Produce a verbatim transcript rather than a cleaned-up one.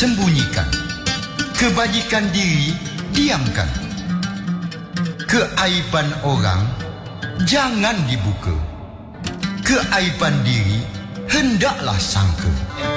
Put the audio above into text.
sembunyikan. Kebajikan diri diamkan. Keaiban orang jangan dibuka. Keaiban diri hendaklah sangka.